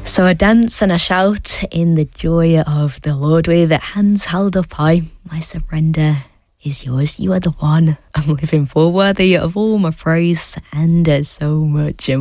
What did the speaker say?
So a dance and a shout in the joy of the Lord with hands held up high. My surrender is yours. You are the one I'm living for, worthy of all my praise and so much